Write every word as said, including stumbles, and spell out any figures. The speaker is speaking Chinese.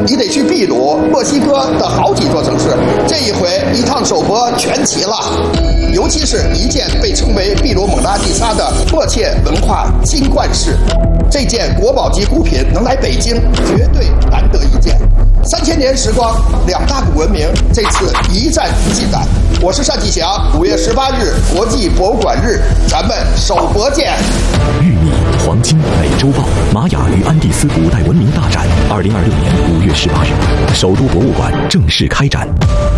你得去秘鲁、墨西哥的好几座城市。这一回一趟首博全齐了，尤其是一件被称为秘鲁蒙娜丽莎的迫切文化金冠饰，这件国宝级古品能来北京，绝对难得一见。三千年时光，两大古文明这次一战尽展。我是单霁翔，五月十八日国际博物馆日，咱们首博见。 玉米、黄金、美洲豹、玛雅与安第斯古代文明大展，二零二六年五月十八日，首都博物馆正式开展。